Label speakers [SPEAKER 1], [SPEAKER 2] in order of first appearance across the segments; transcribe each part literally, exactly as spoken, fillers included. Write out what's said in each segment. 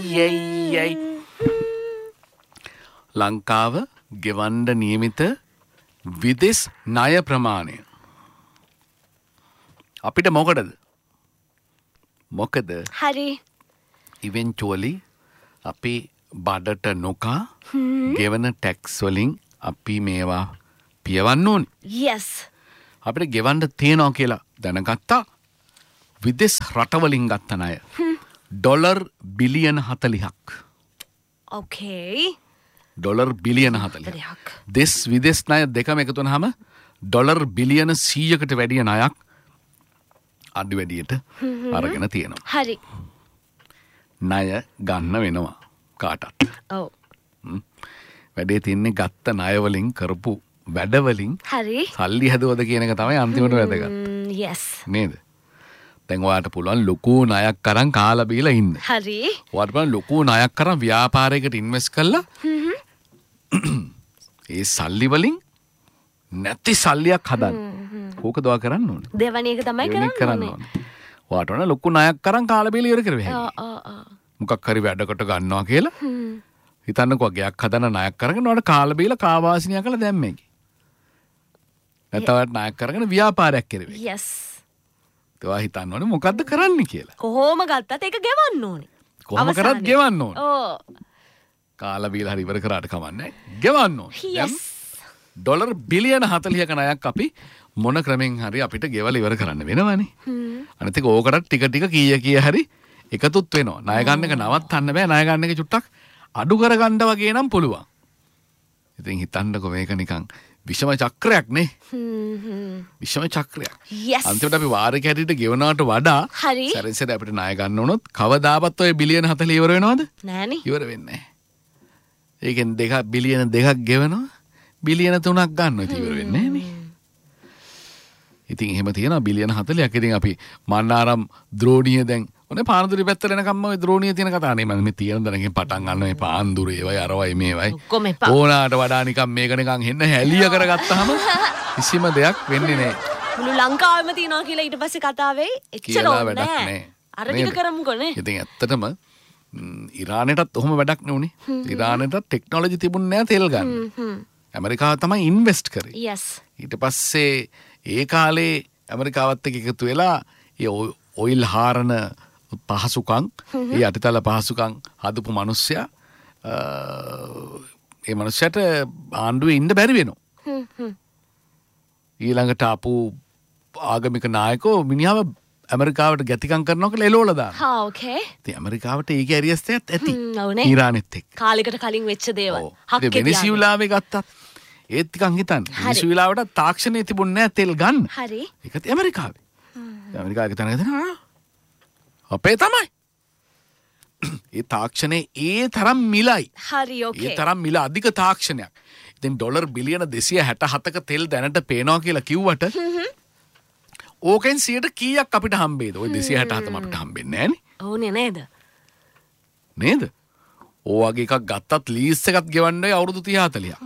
[SPEAKER 1] ඇයි ඇයි ලංකාව ගෙවන්න නියමිත විදෙස් ණය ප්‍රමාණය අපිට මොකටද? මොකද
[SPEAKER 2] හරි
[SPEAKER 1] ඉවෙන්චුවලි අපි බඩට නොකා ගෙවන ටැක්ස් වලින් අපි මේවා පියවන්න ඕනේ.
[SPEAKER 2] yes
[SPEAKER 1] අපිට ගෙවන්න තියනවා කියලා දැනගත්තා. විදෙස් රටවලින් ගත්ත ණය ඩොලර් බිලියන හතළිහක්.
[SPEAKER 2] okay
[SPEAKER 1] ඩොලර් බිලියන හතළිහක්. දෙස් විදෙස් ණය දෙකම එකතු වුනහම ඩොලර් බිලියන සීයකට වැඩිය ණයක් අඩු වැඩියට අරගෙන තියෙනවා.
[SPEAKER 2] හරි
[SPEAKER 1] ණය ගන්න වෙනවා කාටත්.
[SPEAKER 2] ඔව්
[SPEAKER 1] වැඩේ තියන්නේ ගත්ත ණය වලින් කරපු වැඩ වලින්
[SPEAKER 2] හරි
[SPEAKER 1] සල්ලි හැදුවද කියන එක තමයි අන්තිමට වැදගත්.
[SPEAKER 2] yes
[SPEAKER 1] නේද? දැන් ඔයාලට පුළුවන් ලොකු ණයක් අරන් කාලා බීලා ඉන්න.
[SPEAKER 2] හරි
[SPEAKER 1] ඔයාලට පුළුවන් ලොකු ණයක් අරන් ව්‍යාපාරයකට ඉන්වෙස්ට් කළා. ඒ සල්ලි වලින් නැති සල්ලියක් හදන්න. ඕකද ඔයා කරන්න ඕනේ.
[SPEAKER 2] දෙවැනි එක තමයි කරන්න ඕනේ.
[SPEAKER 1] ඔයාට ඕන ලොකු ණයක් අරන් කාලා බීලා ඉවර කරවෙයි.
[SPEAKER 2] ආ ආ ආ
[SPEAKER 1] මොකක් හරි වැඩකට ගන්නවා කියලා. හිතන්නකෝ ගයක් හදන ණයක් අරගෙන ඔයාට කාලා බීලා කාවාසිනිය කළා දැම්මේ. නැත්නම් ඔයාට ණයක් අරගෙන ව්‍යාපාරයක් කරවෙයි.
[SPEAKER 2] yes
[SPEAKER 1] ඒවා හිතන්න ඕනේ මොකද්ද කරන්න කියලා.
[SPEAKER 2] කොහොම ගත්තත් ඒක ගෙවන්න ඕනේ.
[SPEAKER 1] කොහොම කරත් ගෙවන්න ඕනේ.
[SPEAKER 2] ඕ
[SPEAKER 1] කාලා බීලා හරි ඉවර කරාට කමන්නේ. ගෙවන්න ඕනේ.
[SPEAKER 2] yes
[SPEAKER 1] ඩොලර් බිලියන හතළිහක ණයක් අපි මොන ක්‍රමෙන් හරි අපිට ගෙවලා ඉවර කරන්න වෙනවනේ. අනිත් එක ඕකට ටික ටික කීය කීය හරි එකතුත් වෙනවා. ණය ගන්න එක නවත්තන්න බෑ. ණය ගන්න එක චුට්ටක් අඩු කරගන්න වගේ නම් පුළුවන්. ඉතින් හිතන්නකෝ මේක නිකන් විෂම චක්‍රයක් නේ. විෂම චක්‍රයක්.
[SPEAKER 2] yes
[SPEAKER 1] අන්තිමට අපි වාරයක හැටියට ගෙවනවට වඩා
[SPEAKER 2] හරි
[SPEAKER 1] සැරෙන් සැරේ අපිට ණය ගන්න උනොත් කවදාවත් ඔය බිලියන හතළිහ ඉවර වෙනවද?
[SPEAKER 2] නෑනේ.
[SPEAKER 1] ඉවර වෙන්නේ නැහැ. ඒකෙන් දෙක බිලියන දෙකක් ගෙවනවා. බිලියන තුනක් ගන්නවා. ඉතින් ඉවර වෙන්නේ නැහැ නේ. ඉතින් එහෙම තියෙනවා බිලියන හතළිහක්. ඉතින් අපි මන්නාරම් ද්‍රෝණිය දැන් ඔනේ පාන්දුරේ පැත්තට එනකම්ම ওই ද්‍රෝණිය තියෙන කතානේ මම මේ තියෙන දණකින් පටන් ගන්න මේ පාන්දුරේ ඒවයි අරවයි මේවයි
[SPEAKER 2] ඔක්කොම එපා.
[SPEAKER 1] ඕනාට වඩා නිකන් මේක නිකන් හෙන්න හැලිය කරගත්තාම කිසිම දෙයක් වෙන්නේ නැහැ.
[SPEAKER 2] මුළු ලංකාවෙම තියනවා කියලා ඊට පස්සේ කතාවේ එච්චර
[SPEAKER 1] කියලා
[SPEAKER 2] ඕනේ
[SPEAKER 1] වැඩක්
[SPEAKER 2] නෑ.
[SPEAKER 1] නැහැ.
[SPEAKER 2] අර ටික කරමුකෝ නේ.
[SPEAKER 1] ඉතින් ඇත්තටම ඉරානයටත් ඔහොම වැඩක් නෙවුනේ. ඉරානයටත් ටෙක්නොලොජි තිබුණේ නැහැ තෙල් ගන්න. ඇමරිකාව තමයි ඉන්වෙස්ට් කරේ.
[SPEAKER 2] yes
[SPEAKER 1] ඊට පස්සේ ඒ කාලේ ඇමරිකාවත් එක්ක එකතු වෙලා ඒ ඔයිල් හාරන පහසුකම් ඒ අටිතල පහසුකම් හදපු මිනිස්සයා ඒ මිනිස්සයාට ආණ්ඩුවේ ඉන්න බැරි වෙනවා. ඊළඟට ආපු ආගමික නායකෝ මිනිහව ඇමරිකාවට ගැතිකම් කරනවා කියලා එළවලා දානවා.
[SPEAKER 2] හා ඕකේ.
[SPEAKER 1] ඉතින් ඇමරිකාවට ඒකේ ඇරියස්තයත් ඇති.
[SPEAKER 2] ඔව්නේ.
[SPEAKER 1] ඊරානෙත් එක්ක.
[SPEAKER 2] කාලෙකට කලින් වෙච්ච දේවල්.
[SPEAKER 1] හක්කේ වෙනිසියුලාවේ ගත්තත් ඒත් ටිකක් හිතන්න. වෙනිසියුලාවට තාක්ෂණයේ තිබුණේ නැහැ තෙල් ගන්න.
[SPEAKER 2] හරි.
[SPEAKER 1] ඒකත් ඇමරිකාවේ. ඇමරිකාවේ තනක දෙනවා. අපේ තමයි. ඒ තාක්ෂණයේ ඒ තරම් මිලයි.
[SPEAKER 2] හරි ඕකේ.
[SPEAKER 1] ඒ තරම් මිල අධික තාක්ෂණයක්. ඉතින් ඩොලර් බිලියන දෙසිය හැට හතක තෙල් දැනට පේනවා කියලා කිව්වට ඕකෙන් සියයට කීයක් අපිට හම්බෙයිද? ඔය දෙසිය හැට හතම අපිට හම්බෙන්නේ නැහනේ.
[SPEAKER 2] ඕනේ නේද?
[SPEAKER 1] නේද? ඕ වගේ එකක් ගත්තත් ලීස් එකක් ගෙවන්න අවුරුදු තිහ හතළිහක්.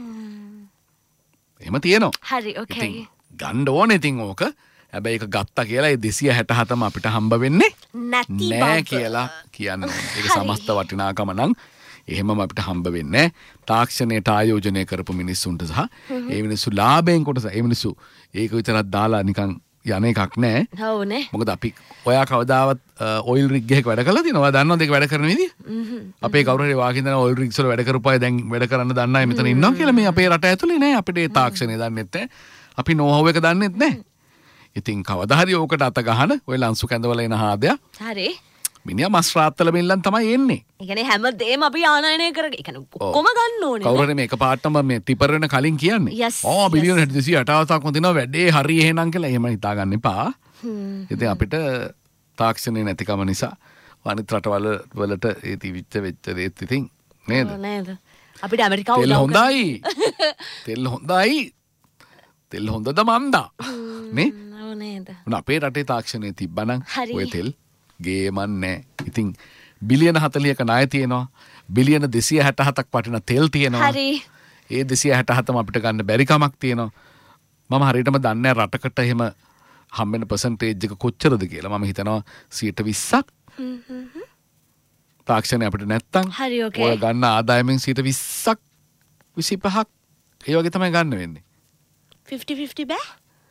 [SPEAKER 1] එහෙම තියෙනවා.
[SPEAKER 2] හරි ඕකේ.
[SPEAKER 1] ඉතින් ගන්න ඕනේ ඉතින් ඕක. හැබැයි ඒක ගත්තා කියලා ඒ දෙසිය හැට හතම අපිට හම්බ වෙන්නේ
[SPEAKER 2] නැති
[SPEAKER 1] නෑ
[SPEAKER 2] බව.
[SPEAKER 1] කියලා කියන්නේ. ඒක සමස්ත වටිනාකම නම් එහෙමම අපිට හම්බ වෙන්නේ තාක්ෂණයට ආයෝජනය කරපු මිනිස්සුන්ට සහ ඒ මිනිස්සු ලාභයෙන් කොටස ඒ මිනිස්සු ඒක විතරක් දාලා නිකන් යන එකක් නෑ.
[SPEAKER 2] ඔව්නේ.
[SPEAKER 1] මොකද අපි ඔයා කවදාවත් ඔයිල් රිග් එකක වැඩ කළා තියෙනවා. ඔයා දන්නවද ඒක වැඩ කරන විදිය? අපේ කවුරු හරි වාකින් දන ඔයිල් රිග්ස් වල වැඩ කරපු අය දැන් වැඩ කරන්න දන්න අය මෙතන ඉන්නවා කියලා මේ අපේ රට ඇතුලේ නෑ. අපිට ඒ තාක්ෂණය දන්නෙත් නෑ. අපි නෝහව් එක දන්නෙත් නෑ. ඉතින් කවදා හරි ඕකට අත ගහන ඔය ලන්සු කැඳවල එන හාදයා
[SPEAKER 2] හරි.
[SPEAKER 1] මිනිහා මස් රාත්තල බෙල්ලන් තමයි එන්නේ.
[SPEAKER 2] ඒ කියන්නේ හැමදේම අපි ආනයනය කරගෙන ඒ කියන්නේ ඔක්කොම ගන්න ඕනේ.
[SPEAKER 1] කවුරු හරි මේක පාටම මේ ටිපර් වෙන කලින් කියන්නේ.
[SPEAKER 2] Yes,
[SPEAKER 1] ඕ බිලියන දෙසිය අටවසක් වුණා වැඩේ හරි එහෙනම් කියලා එහෙම හිතා ගන්න එපා. ඉතින් අපිට තාක්ෂණය නැතිකම නිසා අනිත් රටවල වලට ඒ තිවිච්ච වෙච්ච දේත් ඉතින් නේද?
[SPEAKER 2] නේද? අපිට ඇමරිකාව
[SPEAKER 1] තෙල්
[SPEAKER 2] උදව්
[SPEAKER 1] හොඳයි. තෙල් හොඳයි. තෙල් හොඳද මන්දා. නේ?
[SPEAKER 2] ඔව් නේද?
[SPEAKER 1] උන අපේ රටේ තාක්ෂණය තිබ්බනම්
[SPEAKER 2] හරි.
[SPEAKER 1] ඔය තෙල් ගේමන් නැහැ. ඉතින් බිලියන හතළිහක ණය තියෙනවා. බිලියන දෙසිය හැට හතක් වටින තෙල් තියෙනවා.
[SPEAKER 2] හරි.
[SPEAKER 1] ඒ දෙසිය හැට හතම අපිට ගන්න බැරි කමක් තියෙනවා. මම හරියටම දන්නේ නැහැ රටකට එහෙම හම්බෙන පර්සන්ටේජ් එක කොච්චරද කියලා. මම හිතනවා සියයට විස්සක්. තාක්ෂණය අපිට නැත්තම්
[SPEAKER 2] හරි ඕකේ.
[SPEAKER 1] ඔය ගන්න ආදායමෙන් සිට විස්සක් විසිපහක් ඒ වගේ තමයි ගන්න වෙන්නේ.
[SPEAKER 2] ෆිෆ්ටි ෆිෆ්ටි බෑ.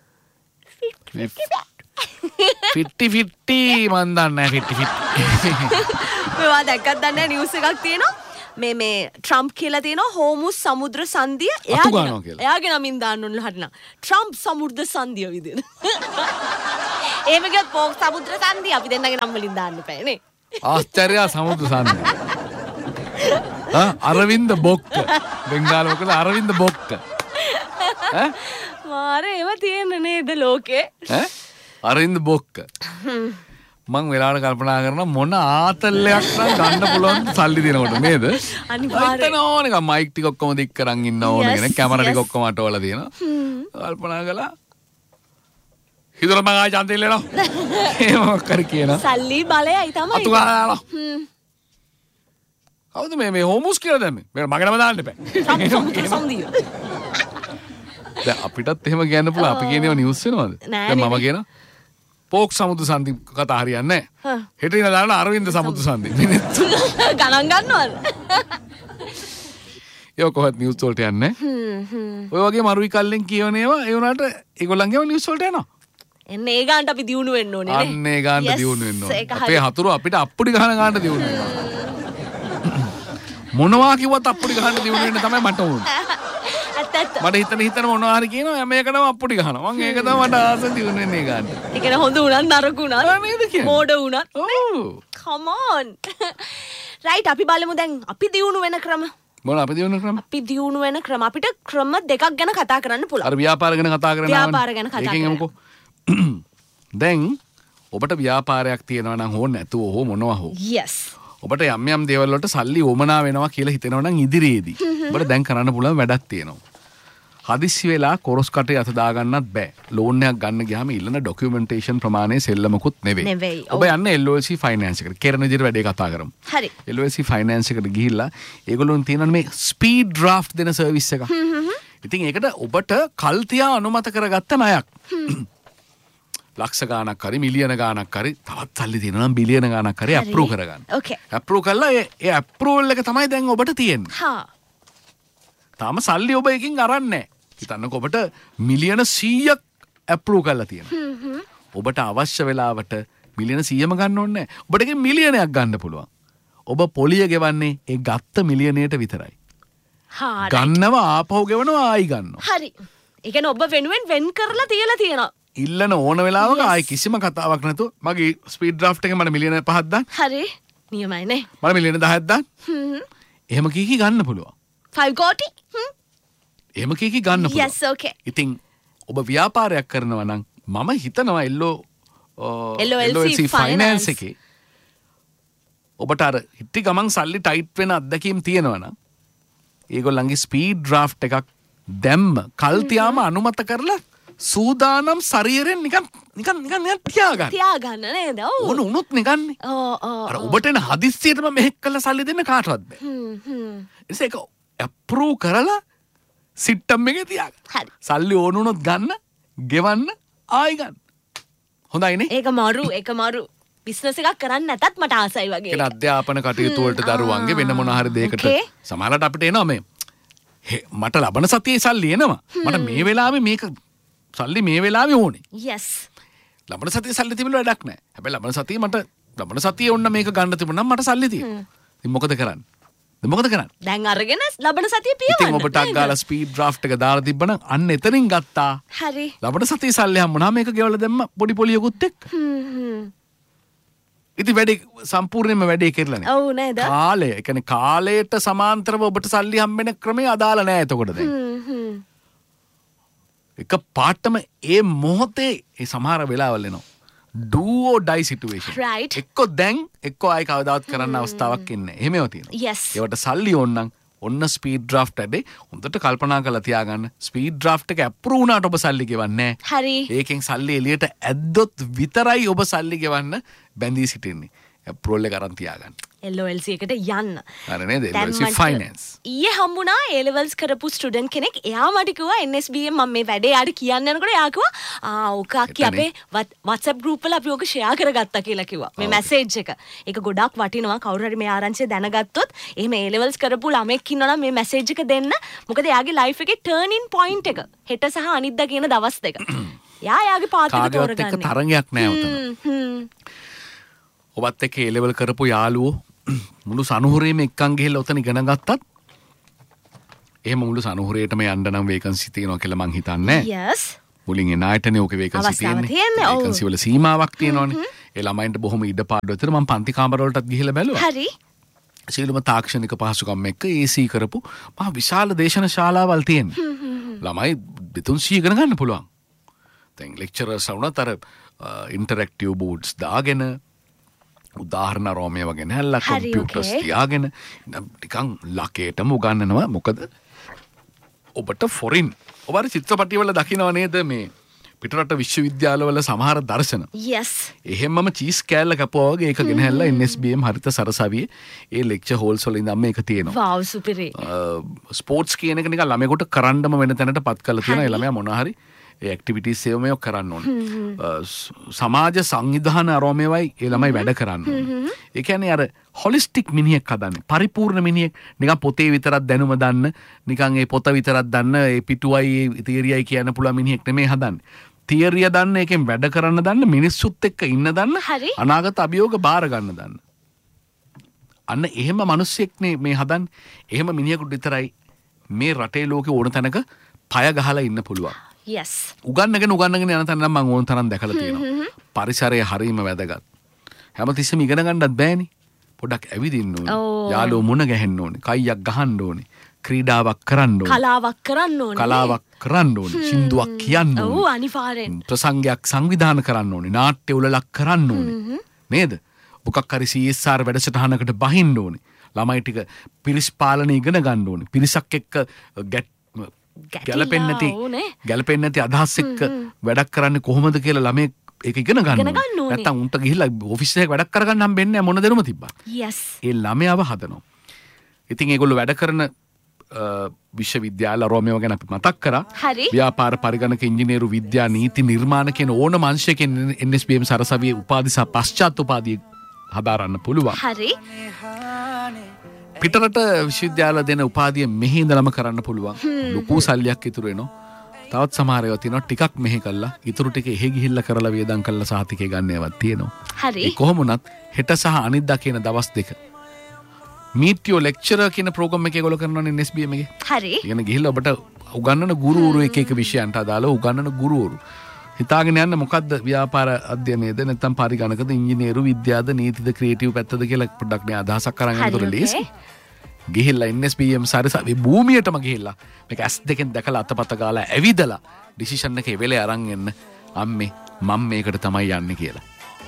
[SPEAKER 1] ෆිෆ්ටි ෆිෆ්ටි මන් දන්නේ නැහැ ෆිෆ්ටි ෆිෆ්ටි.
[SPEAKER 2] මේවා දැක්කත් දන්නේ නැහැ නිවුස් එකක් තියෙනවා. මේ මේ ට්‍රම්ප් කියලා තියෙනවා හෝමුස් සමුද්‍ර සංධිය එයාගේ එයාගේ නමින් දාන්න ඕන හරිනම් ට්‍රම්ප් සමුද්‍ර සංධිය විදිහට. එහෙම ගියොත් පොක් සමුද්‍ර සංධිය අපි දෙන්නගේ නම් වලින් දාන්න එපා නේ.
[SPEAKER 1] ආශ්චර්ය සමුද්‍ර සංධිය. ආ අරවින්ද බොක්ක. බෙන්ගාලු මොකද අරවින්ද බොක්ක. ඈ
[SPEAKER 2] මාරේ ඒව තියෙන්නේ නේද ලෝකේ?
[SPEAKER 1] ඈ අරවින්ද බොක්ක. මං වෙලාවට කල්පනා කරන මොන ආතල්ලයක් නම් ගන්න පුළුවන් සල්ලි දෙනකොට නේද? අනිවාර්යයෙන් ඕනේ නිකන් මයික් ටික ඔක්කොම දික් කරන් ඉන්න ඕනේ කෙනෙක් කැමරා ටික ඔක්කොම අටවලා තියෙනවා. කල්පනා කළා හිතලා මං ආය ඡන්දෙ ඉල්ලනවා. ඒ මොකක් කර කියනවා.
[SPEAKER 2] සල්ලි බලයයි තමයි.
[SPEAKER 1] අතු ගාලා. කවුද මේ මේ හෝමුස් කියලා දැම්මේ? මම මගනම දාන්න එපා.
[SPEAKER 2] සම්දිය.
[SPEAKER 1] දැන් අපිටත් එහෙම කියන්න පුළුවන්. අපි කියනේව නිවුස් වෙනවද? දැන් මම කියනවා පෝක් සමුද්‍ර සංධි කතා හරියන්නේ නැහැ. හෙට ඉඳලා දාන්න අරවින්ද සමුද්‍ර සංධි.
[SPEAKER 2] ගණන් ගන්නවද?
[SPEAKER 1] ඒක කොහොමද නිවුස් වලට යන්නේ? හ්ම් ඔය වගේ මරුයි කල්ලෙන් කියවන ඒවා ඒ උනාට ඒගොල්ලන්ගේම නිවුස් වලට එනවා.
[SPEAKER 2] එන්නේ ඒ ගානට අපි දියුණු වෙන්න ඕනේ නේ.
[SPEAKER 1] අන්න ඒ ගානට දියුණු වෙන්න ඕනේ. අපේ හතුරු අපිට අප්පුඩි ගහන ගානට දියුණු වෙනවා. මොනවා කිව්වත් අප්පුඩි ගහන්න දියුණු වෙන්න තමයි මට ඕනේ. මට හිතන හිතන මොනවා හරි කියනවා මේකටම අප්පුඩි ගහනවා. මං ඒක තමයි මට ආස දියුණු වෙන්නේ ඒ ගානට.
[SPEAKER 2] ඒ කියන්නේ හොඳ උනත් නරක උනත්
[SPEAKER 1] නේද කියන්නේ?
[SPEAKER 2] මෝඩ උනත්.
[SPEAKER 1] ඔව්.
[SPEAKER 2] come on. right අපි බලමු දැන් අපි දියුණු වෙන ක්‍රම.
[SPEAKER 1] මොන අපි දියුණු ක්‍රම?
[SPEAKER 2] අපි දියුණු වෙන ක්‍රම අපිට ක්‍රම දෙකක් ගැන කතා කරන්න පුළුවන්.
[SPEAKER 1] අර ව්‍යාපාර ගැන කතා කරනවා.
[SPEAKER 2] ව්‍යාපාර ගැන කතා කරනවා.
[SPEAKER 1] දැන් ඔබට ව්‍යාපාරයක් තියෙනවා නම් හෝ නැතුව හෝ මොනවා හෝ.
[SPEAKER 2] yes.
[SPEAKER 1] ඔබට යම් යම් දේවල් වලට සල්ලි ඕමනා වෙනවා කියලා හිතෙනවා නම් ඉදිරියේදී ඔබට දැන් කරන්න පුළුවන් වැඩක් තියෙනවා. හදිස්සි වෙලා කොරස් කටේ අත දා ගන්නත් බෑ. ලෝන් එකක් ගන්න ගියාම ඉල්ලන ඩොකියුමන්ටේෂන් ප්‍රමාණය සෙල්ලමකුත් නෙවෙයි. ඔබ යන්නේ එල් ඔ එල් සී ෆයිනෑන්ස් එකට. කෙරෙන විදිහට වැඩේ කතා කරමු.
[SPEAKER 2] හරි.
[SPEAKER 1] එල් ඔ එල් සී ෆයිනෑන්ස් එකට ගිහිල්ලා ඒගොල්ලොන් තියෙන මේ ස්පීඩ් ඩ්‍රාෆ්ට් දෙන සර්විස් එක. ඉතින් ඒකට ඔබට කල් තියා අනුමත කරගත්ත ණයක්. ලක්ෂ ගාණක් හරි මිලියන ගාණක් හරි තවත් සල්ලි තියෙනවා නම් බිලියන ගාණක් හරි අප්‍රූව් කරගන්න.
[SPEAKER 2] ඕකේ.
[SPEAKER 1] අප්‍රූව් කළා ඒ ඒ අප්‍රූවල් එක තමයි දැන් ඔබට තියෙන්නේ.
[SPEAKER 2] හා.
[SPEAKER 1] තාම සල්ලි ඔබ එකකින් අරන් නැහැ. හිතන්නකෝ ඔබට මිලියන සීයක් අප්‍රූව් කරලා තියෙනවා. ඔබට අවශ්‍ය වෙලාවට මිලියන සීයම ගන්න ඕනේ නැහැ. ඔබට එකෙන් මිලියනයක් ගන්න පුළුවන්. ඔබ පොලිය ගෙවන්නේ ඒ ගත්ත මිලියනයට විතරයි.
[SPEAKER 2] හා.
[SPEAKER 1] ගන්නව ආපහු ගෙවනවා ආයි ගන්නවා.
[SPEAKER 2] හරි. ඒ කියන්නේ ඔබ වෙනුවෙන් වෙන් කරලා තියලා තියෙනවා.
[SPEAKER 1] ඉල්ලන ඕන වෙලාවක ආයි කිසිම කතාවක් නැතුව මගේ ස්පීඩ් ඩ්‍රාෆ්ට් එකේ මට මිලියන පහක් දාන්න.
[SPEAKER 2] හරි. නියමයි නේ.
[SPEAKER 1] මට මිලියන දහයක් දාන්න.
[SPEAKER 2] හ්ම්.
[SPEAKER 1] එහෙම කී කී ගන්න පුළුවන්.
[SPEAKER 2] five කෝටි. හ්ම්.
[SPEAKER 1] එහෙම කී කී ගන්න පුළුවන්.
[SPEAKER 2] yes okay.
[SPEAKER 1] ඉතින් ඔබ ව්‍යාපාරයක් කරනවා නම් මම හිතනවා එල්ලෝ
[SPEAKER 2] එල් ඔ එල් සී ෆයිනෑන්ස්
[SPEAKER 1] එකේ ඔබට අර හිටි ගමන් සල්ලි ටයිට් වෙන අත්දැකීම් තියෙනවා නම් ඒගොල්ලන්ගේ ස්පීඩ් ඩ්‍රාෆ්ට් එකක් දැම්ම කල් තියාම අනුමත කරලා සූදානම් ශරීරයෙන් නිකන් නිකන් නිකන් නිකන් තියාගන්න.
[SPEAKER 2] තියාගන්න නේද? ඔව්.
[SPEAKER 1] ඕන උනොත් නිකන්නේ.
[SPEAKER 2] ඔව් ඔව්.
[SPEAKER 1] අර ඔබට එන හදිස්සියටම මෙහෙක් කළා සල්ලි දෙන්න කාටවත් බෑ.
[SPEAKER 2] හ්ම් හ්ම්.
[SPEAKER 1] ඒක අප්‍රූව් කරලා සිස්ටම් එකේ තියාගන්න.
[SPEAKER 2] හරි.
[SPEAKER 1] සල්ලි ඕන උනොත් ගන්න, ගෙවන්න, ආයි ගන්න. හොඳයිනේ?
[SPEAKER 2] ඒක මරු ඒක මරු. බිස්නස් එකක් කරන්න නැතත් මට ආසයි වගේ.
[SPEAKER 1] ඒක අධ්‍යාපන කටයුතු වලට දරුවන්ගේ වෙන මොන හරි දෙයකට සමහරවිට අපිට එනවා මේ මට ලබන සතියේ සල්ලි එනවා. මට මේ වෙලාවේ මේක සල්ලි මේ වෙලාවේ ඕනේ.
[SPEAKER 2] yes.
[SPEAKER 1] ලබන සතියේ සල්ලි තිබුණා වැඩක් නැහැ. හැබැයි ලබන සතියේ මට ලබන සතියේ ඔන්න මේක ගන්න තිබුණා නම් මට සල්ලි තියෙනවා. ඉතින් මොකද කරන්නේ? දැන් මොකද කරන්නේ?
[SPEAKER 2] දැන් අරගෙන ලබන සතියේ පියවන්න.
[SPEAKER 1] ඉතින් ඔබට අග්ගාලා ස්පීඩ් ඩ්‍රාෆ්ට් එක දාලා තිබ්බනම් අන්න එතනින් ගත්තා.
[SPEAKER 2] හරි.
[SPEAKER 1] ලබන සතියේ සල්ලි හම්බුණා මේක ගෙවලා දැම්ම පොඩි පොලියකුත් එක්ක.
[SPEAKER 2] හ්ම් හ්ම්.
[SPEAKER 1] ඉතින් වැඩේ සම්පූර්ණයෙන්ම වැඩේ කෙරලානේ.
[SPEAKER 2] ඔව් නේද?
[SPEAKER 1] කාලය, ඒ කියන්නේ කාලයට සමාන්තරව ඔබට සල්ලි හම්බෙන ක්‍රමය අදාළ නැහැ එතකොට දැන්.
[SPEAKER 2] හ්ම් හ්ම්.
[SPEAKER 1] එක පාටම ඒ මොහොතේ ඒ සමහර වෙලාවල් එනවා. do or die situation.
[SPEAKER 2] right.
[SPEAKER 1] එක්ක දැන් එක්ක ආයි කවදාවත් කරන්න අවස්ථාවක් එන්නේ නැහැ. එහෙමව තියෙනවා.
[SPEAKER 2] yes.
[SPEAKER 1] ඒවට සල්ලි ඕනනම් ඔන්න ස්පීඩ් ඩ්‍රාෆ්ට් ඇඩේ හොඳට කල්පනා කරලා තියාගන්න. ස්පීඩ් ඩ්‍රාෆ්ට් එක අප්‍රූව් වුණාට ඔබ සල්ලි ගෙවන්නේ නැහැ.
[SPEAKER 2] හරි.
[SPEAKER 1] ඒකෙන් සල්ලි එළියට ඇද්දොත් විතරයි ඔබ සල්ලි ගෙවන්න බැඳී සිටින්නේ. ඇප්‍රෝල් එක අරන් තියාගන්න.
[SPEAKER 2] L O L C එකට යන්න.
[SPEAKER 1] අර නේද? L O L C finance.
[SPEAKER 2] ඊයේ හම්බුණා A levels කරපු ස්ටුඩන්ට් කෙනෙක්. එයා මට කිව්වා N S B M මම මේ වැඩේ යාට කියන්න යනකොට එයා කිව්වා ආ ඕක අක්කි අපේ WhatsApp group වල අපි ඕක ෂෙයා කරගත්තා කියලා කිව්වා. මේ මැසේජ් එක. ඒක ගොඩක් වටිනවා. කවුරු හරි මේ ආරංචිය දැනගත්තොත් එහෙම A levels කරපු ළමෙක් ඉන්නවා නම් මේ මැසේජ් එක දෙන්න. මොකද එයාගේ ලයිෆ් එකේ turning point එක හෙට සහ අනිද්දා කියන දවස් දෙක. යා යාගේ පාත් එක තෝරගන්න.
[SPEAKER 1] කාගේවත් එක්ක තරංගයක් නෑ උතන. ඔබත් එක්ක A level කරපු යාළුවෝ මුළු සනුහුරේම එක්කන් ගිහිල්ලා උතන ඉගෙන ගත්තත් එහෙම මුළු සනුහුරේටම යන්න නම් වේකන්සි තියෙනවා කියලා මං හිතන්නේ.
[SPEAKER 2] Yes.
[SPEAKER 1] මුලින් එන අයටනේ ඕකේ වේකන්සි තියෙන්නේ. වේකන්සි වල සීමාවක් තියෙනවානේ. ඒ ළමයින්ට බොහොම ඉඩපාඩු විතර මං පන්ති කාමර වලටත් ගිහිල්ලා බැලුවා.
[SPEAKER 2] හරි.
[SPEAKER 1] සියලුම තාක්ෂණික පහසුකම් එක්ක A C කරපු මහා විශාල දේශන ශාලාවල් තියෙනවා. ළමයි දෙතුන්සිය ඉගෙන ගන්න පුළුවන්. දැන් ලෙක්චරර්ස් වුණත් අර ඉන්ටරැක්ටිව් බෝඩ්ස් දාගෙන උදාහරණ රෝමය වගේ නැල්ලා කම්පියුටර්ස් තියාගෙන නිකන් ලකේටම උගන්වනවා. මොකද ඔබට ෆොරින් ඔබ අර චිත්‍රපටිවල දකින්නව නේද මේ පිටරට විශ්වවිද්‍යාලවල සමහර දර්ශන.
[SPEAKER 2] Yes.
[SPEAKER 1] එහෙමම චීස් කෑල්ල කපුවා වගේ ඒක ගෙනහැල්ලා N S B M හරිත සරසවියේ ඒ ලෙක්චර් හෝල්ස් වල ඉඳන් මේක තියෙනවා.
[SPEAKER 2] wow සුපිරි.
[SPEAKER 1] ස්පෝර්ට්ස් කියන එක නිකන් ළමයෙකුට කරන්නම වෙන තැනට පත් කරලා තියෙනවා. ඒ ළමයා මොනවා හරි ඒ ඇක්ටිවිටීස් ඒව මේක කරන්න ඕනේ. සමාජ සංවිධාන අරෝමේවයි ඒ ළමයි වැඩ කරන්න ඕනේ. ඒ කියන්නේ අර හොලිස්ටික් මිනිහෙක් හදන්නේ. පරිපූර්ණ මිනිහෙක්. නිකන් පොතේ විතරක් දැනුම දන්න, නිකන් ඒ පොත විතරක් දන්න, ඒ පිටුවයි ඒ තියරියයි කියන්න පුළුවන් මිනිහෙක් නෙමෙයි හදන්නේ. තියරිය දන්න, ඒකෙන් වැඩ කරන්න දන්න, මිනිස්සුත් එක්ක ඉන්න දන්න, අනාගත අභියෝග බාර ගන්න දන්න. අන්න එහෙම මිනිස්සෙක්නේ මේ හදන්නේ. එහෙම මිනිහෙකුට විතරයි මේ රටේ ලෝකේ ඕන තැනක පය ගහලා ඉන්න පුළුවන්.
[SPEAKER 2] Yes.
[SPEAKER 1] උගන්නගෙන උගන්නගෙන යන තැන නම් මම ඕන තරම් දැකලා තියෙනවා. පරිසරය හරීම වැදගත්. හැමතිස්සෙම ඉගෙන ගන්නත් බෑනේ. පොඩ්ඩක් ඇවිදින්න ඕනේ. යාළුවෝ මුණ ගැහෙන්න ඕනේ. කයියක් ගහන්න ඕනේ. ක්‍රීඩාවක් කරන්න ඕනේ.
[SPEAKER 2] කලාවක් කරන්න ඕනේ.
[SPEAKER 1] කලාවක් කරන්න ඕනේ. සින්දුවක් කියන්න ඕනේ.
[SPEAKER 2] ඔව් අනිවාර්යෙන්.
[SPEAKER 1] ප්‍රසංගයක් සංවිධානය කරන්න ඕනේ. නාට්‍ය උලලක් කරන්න ඕනේ. නේද? මොකක් හරි C S R වැඩසටහනකට බහින්න ඕනේ. ළමයි ටික පිරිස් පාලනය ඉගෙන ගන්න ඕනේ. පිරිසක් එක්ක ගැට් ගැලපෙන්නේ නැති ගැලපෙන්නේ නැති අදහස් එක්ක වැඩක් කරන්නේ කොහොමද කියලා ළමයි ඒක ඉගෙන ගන්න ඕනේ. නැත්තම් උන්ට ගිහිල්ලා ඔෆිස් එකේ වැඩක් කරගන්න හම්බෙන්නේ නැහැ මොන දෙරුම තිබ්බා.
[SPEAKER 2] Yes.
[SPEAKER 1] ඒ ළමයාව හදනවා. ඉතින් ඒගොල්ලෝ වැඩ කරන විශ්වවිද්‍යාල රෝමියෝ ගැන අපි මතක් කරා. ව්‍යාපාර පරිගණක ඉංජිනේරු විද්‍යා නීති නිර්මාණ කියන ඕනම අංශයකින් N S B M සරසවියේ උපාධි සහ පශ්චාත් උපාධිය හදාරන්න පුළුවන්.
[SPEAKER 2] හරි.
[SPEAKER 1] පිටරට විශ්වවිද්‍යාල දෙන උපාධිය මෙහි ඉඳලම කරන්න පුළුවන්. ලොකු සල්ලියක් ඉතුරු වෙනවා. තවත් සමහර ඒවා තියෙනවා ටිකක් මෙහි කළා ඉතුරු ටික එහෙ ගිහිල්ලා කරලා වේදම් කරලා සාතිකේ ගන්න ඒවාත් තියෙනවා.
[SPEAKER 2] හරි.
[SPEAKER 1] ඒ කොහොම වුණත් හෙට සහ අනිද්දා කියන දවස් දෙක meet your lecturer කියන ප්‍රෝග්‍රෑම් එකේ ඒගොල්ලෝ කරනවානේ N S B M එකේ.
[SPEAKER 2] හරි.
[SPEAKER 1] ඉගෙන ගිහිල්ලා ඔබට උගන්වන ගුරුවරු එක එක විෂයන්ට අදාළව උගන්වන ගුරුවරු හිතාගෙන යන්න මොකද්ද ව්‍යාපාර අධ්‍යයනයේද නැත්නම් පරිගණකද ඉංජිනේරු විද්‍යාවද නීතිද ක්‍රියේටිව් පැත්තද කියලා පොඩ්ඩක් මේ අදහසක් අරන් යනකොට ලේසි. ගිහිල්ලා N S B M සරසවි භූමියටම ගිහිල්ලා මේක ඇස් දෙකෙන් දැකලා අතපත ගාලා ඇවිදලා ඩිසිෂන් එකේ වෙලේ අරන් එන්න අම්මේ මම මේකට තමයි යන්නේ කියලා.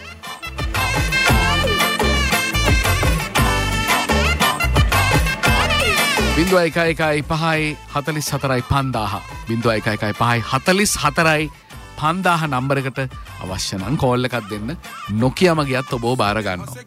[SPEAKER 1] බිංදුව එක එකයි පහයි හතලිස් හතරයි පන්දාහ බිංදුව එක එකයි පහයි හතලිස් හතරයි පන්දාහ නම්බරකට අවශ්‍ය නම් කෝල් එකක් දෙන්න නොකියම ගියත් ඔබව බාර ගන්නවා.